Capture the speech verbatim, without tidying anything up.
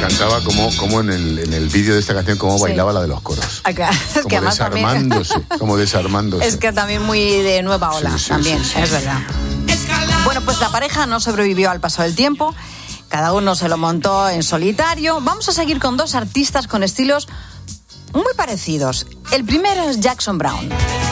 encantaba como, como en el, en el vídeo de esta canción, cómo sí. bailaba la de los coros. Acá, es como que desarmándose, también... como desarmándose. Es que también muy de nueva ola, sí, sí, también, sí, sí, es sí. verdad. Bueno, pues la pareja no sobrevivió al paso del tiempo. Cada uno se lo montó en solitario. Vamos a seguir con dos artistas con estilos muy parecidos. El primero es Jackson Browne.